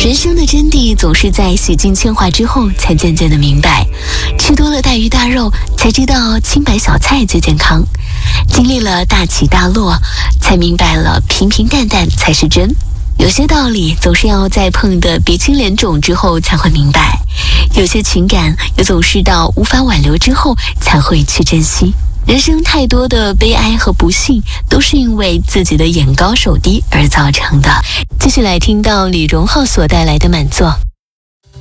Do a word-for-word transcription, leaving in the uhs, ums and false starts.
人生的真谛总是在洗尽铅华之后才渐渐的明白，吃多了大鱼大肉才知道清白小菜最健康，经历了大起大落才明白了平平淡淡才是真。有些道理总是要在碰得鼻青脸肿之后才会明白，有些情感也总是到无法挽留之后才会去珍惜。人生太多的悲哀和不幸都是因为自己的眼高手低而造成的。继续来听到李荣浩所带来的满座。